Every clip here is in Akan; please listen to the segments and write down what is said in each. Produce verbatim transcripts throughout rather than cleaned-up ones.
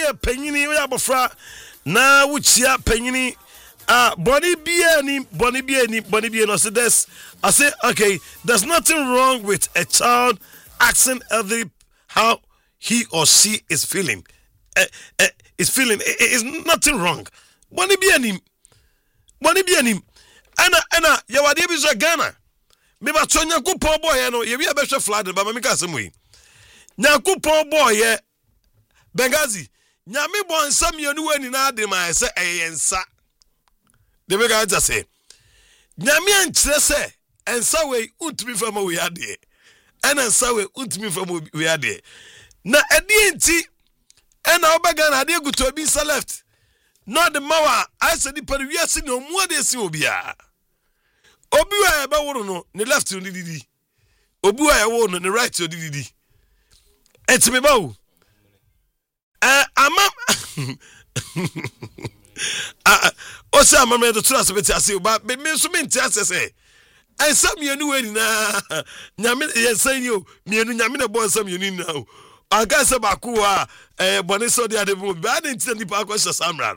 woyɛ panyini woyɛ abofra na wochia panyini ah body bia ni body bia ni body bia no. So there's I say okay, there's nothing wrong with a child asking elderly how he or she is feeling. Uh, uh, is feeling it is nothing wrong. Body bia ni body bia ni ana ana yawade bi so Ghana. Me ba to Nyankopon boy no ye wi abehwe flood ba me ka asem yi. Nyankopon boy ye Bengazi nyame bon nsam ye no wani na ade ma se eyensa. De be ga just say nyame ankyere se ensa we untumi fama we ade. Ena ensa we untumi fama we ade. Na ade enti ena obega na ade guto bi sa left. No the mawa I said the per we asi no mu ade si obia. Obi wa ebe woro no ne left no didi. Obi wa e woro no ne right no didi. Etime ba wo. Eh ama ah osa ama me do trust beti ase ba me so me ntiase se. Ensam yenu we ni na nyame yensan yi o mienu nyame na bo ensam yenu ni na o. Aga se ba ku a eh bone so de ade bo ba de ntia nipa akwa samra no.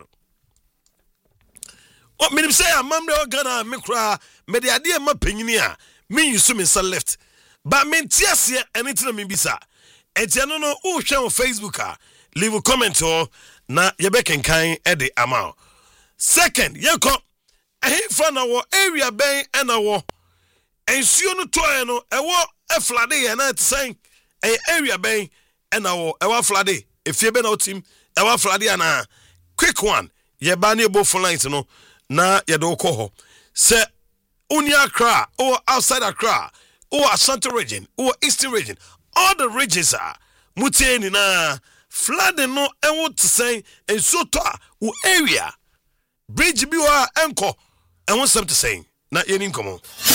O minim say amamre o Ghana me kra me de ade ma panyini a me yusu me sa left ba me ntiase anything me bisa etiano no o hwe on Facebook a leave a comment or na yebekenkan e de ama. Second yeko ehfa na wo area ben e na wo ensuo no toy no e wo e flade ye na tsen e area ben e na wo e wa flade efie be na otim e wa flade na quick one ye ba na ebo phone lines no na ye do ko ho se unia Accra or outside Accra or Ashanti region or Eastern region, all the regions are muteni na flooding no and what to say and so to area bridge biwa enko and want something to say na yenin komo.